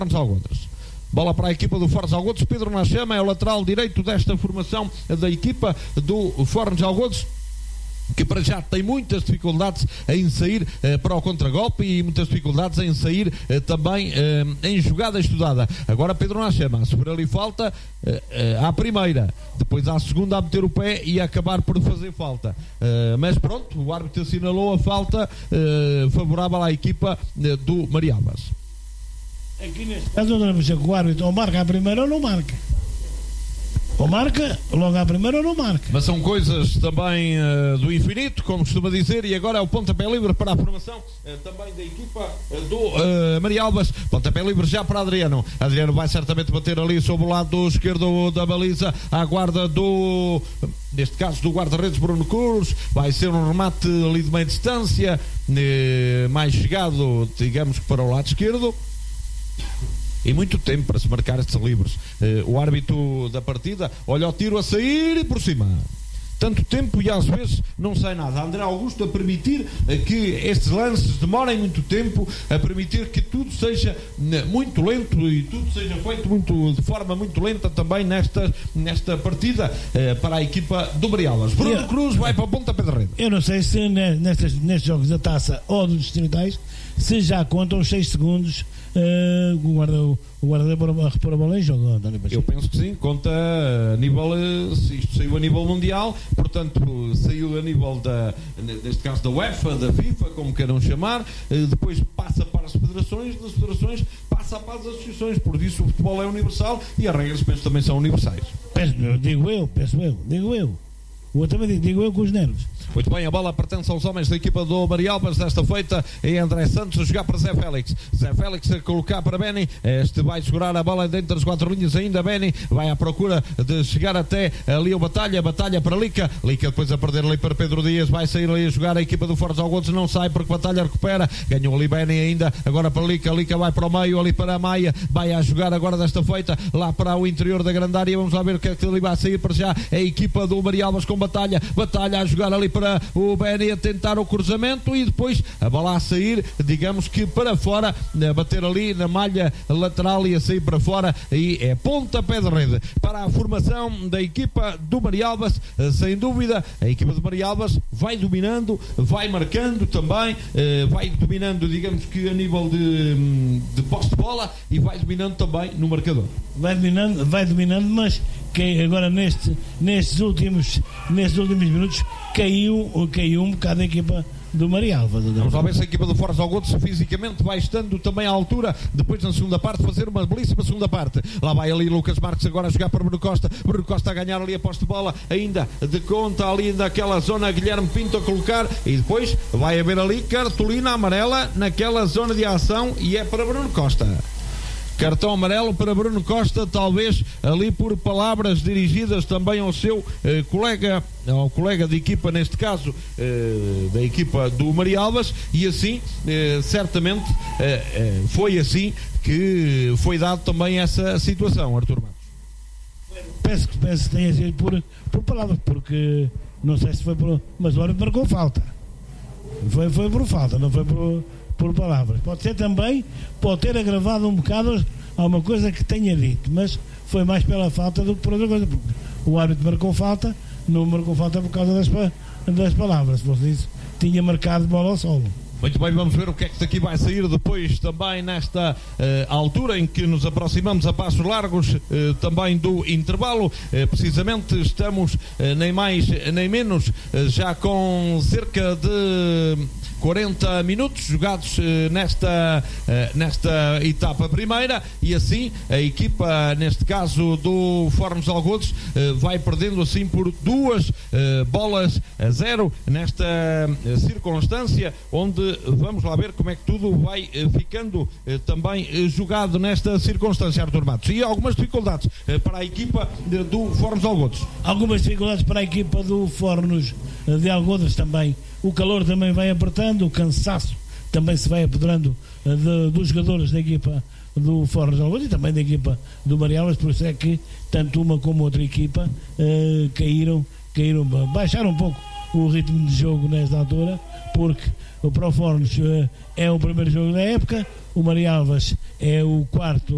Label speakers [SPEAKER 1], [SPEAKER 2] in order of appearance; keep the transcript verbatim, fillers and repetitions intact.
[SPEAKER 1] Fornos Algodres. Bola para a equipa do Fornos Algodres. Pedro Nachama é o lateral direito desta formação da equipa do Fornos Algodres, que para já tem muitas dificuldades em sair eh, para o contragolpe e muitas dificuldades em sair eh, também eh, em jogada estudada. Agora Pedro Nachama a sofrer ali falta eh, eh, à primeira, depois à segunda a meter o pé e a acabar por fazer falta. Eh, mas pronto, o árbitro assinalou a falta eh, favorável à equipa eh, do Marialvas.
[SPEAKER 2] Aqui neste caso vamos dizer que o árbitro ou marca a primeira ou não marca. Ou marca, logo à primeira ou não marca.
[SPEAKER 1] Mas são coisas também uh, do infinito, como costuma dizer, e agora é o pontapé livre para a formação uh, também da equipa uh, do uh, Marialvas. Pontapé livre já para Adriano. Adriano vai certamente bater ali sobre o lado esquerdo da baliza, à guarda do, neste caso do guarda-redes Bruno Cruz. Vai ser um remate ali de meia distância, uh, mais chegado, digamos que para o lado esquerdo. E muito tempo para se marcar estes livros. Uh, o árbitro da partida olha o tiro a sair e por cima. Tanto tempo e às vezes não sai nada. André Augusto a permitir uh, que estes lances demorem muito tempo, a permitir que tudo seja uh, muito lento e tudo seja feito muito, de forma muito lenta também nesta, nesta partida uh, para a equipa do Marialvas. Bruno eu, Cruz vai para o pontapé de rede.
[SPEAKER 2] Eu não sei se nestes, nestes jogos da taça ou dos distritais se já contam os seis segundos. Uh, o guarda-redes guarda a repor a bola em jogo, António Pacheco.
[SPEAKER 1] Eu penso que sim, conta a nível, se isto saiu a nível mundial, portanto saiu a nível da, neste caso da UEFA, da FIFA, como queiram chamar, uh, depois passa para as federações, das federações passa para as associações, por isso o futebol é universal e as regras penso também são universais.
[SPEAKER 2] Penso, digo eu, penso eu, digo eu. O outro também digo, digo eu com os nervos.
[SPEAKER 1] Muito bem, a bola pertence aos homens da equipa do Marialvas desta feita, é André Santos a jogar para Zé Félix. Zé Félix a colocar para Beni, este vai segurar a bola dentro das quatro linhas ainda. Beni vai à procura de chegar até ali o Batalha, Batalha para Lica, Lica depois a perder ali para Pedro Dias, vai sair ali a jogar a equipa do Fornos Algodres, não sai porque Batalha recupera, ganhou ali Beni ainda, agora para Lica, Lica vai para o meio, ali para a Maia, vai a jogar agora desta feita, lá para o interior da grande área, vamos lá ver o que é que ali vai sair para já, a equipa do Marialvas com Batalha, Batalha a jogar ali para o Beni a tentar o cruzamento e depois a bola a sair, digamos que para fora, a bater ali na malha lateral e a sair para fora, e é pontapé de rede para a formação da equipa do Marialvas. Sem dúvida, a equipa do Marialvas vai dominando, vai marcando também, vai dominando, digamos que a nível de, de posse de bola e vai dominando também no marcador.
[SPEAKER 2] Vai dominando, vai dominando, mas que agora neste, nestes últimos nestes últimos minutos caiu, caiu um bocado a equipa do Marialvas.
[SPEAKER 1] Vamos lá ver se a equipa do Fornos Algodres fisicamente vai estando também à altura, depois na segunda parte fazer uma belíssima segunda parte. Lá vai ali Lucas Marques agora a jogar para Bruno Costa, Bruno Costa a ganhar ali a posse de bola, ainda de conta ali naquela zona, Guilherme Pinto a colocar e depois vai haver ali cartolina amarela naquela zona de ação e é para Bruno Costa. Cartão amarelo para Bruno Costa, talvez ali por palavras dirigidas também ao seu eh, colega, ao colega de equipa, neste caso eh, da equipa do Marialvas, e assim eh, certamente eh, eh, foi assim que foi dado também essa situação, Artur Matos.
[SPEAKER 2] Penso que, penso que tenha sido por, por palavras, porque não sei se foi por, mas o árbitro marcou falta, foi, foi por falta, não foi por por palavras. Pode ser também, pode ter agravado um bocado alguma coisa que tenha dito, mas foi mais pela falta do que por outra coisa, porque o árbitro marcou falta, não marcou falta por causa das, das palavras, se fosse isso, tinha marcado bola ao solo.
[SPEAKER 1] Muito bem, vamos ver o que é que daqui vai sair depois também nesta uh, altura em que nos aproximamos a passos largos uh, também do intervalo. Uh, precisamente estamos uh, nem mais nem menos uh, já com cerca de quarenta minutos jogados uh, nesta, uh, nesta etapa primeira e assim a equipa, neste caso do Fornos Algodres, uh, vai perdendo assim por duas uh, bolas a zero nesta uh, circunstância, onde vamos lá ver como é que tudo vai uh, ficando uh, também uh, jogado nesta circunstância, Artur Matos. E algumas dificuldades uh, para a equipa de, do Fornos Algodres.
[SPEAKER 2] Algumas dificuldades para a equipa do Fornos uh, de Algodres também. O calor também vai apertando, o cansaço também se vai apoderando uh, de, dos jogadores da equipa do Fornos Algodres e também da equipa do Marialvas, por isso é que tanto uma como outra equipa uh, caíram, caíram, baixaram um pouco o ritmo de jogo nesta altura, porque o Pro Fornos uh, é o primeiro jogo da época, o Marialvas é o quarto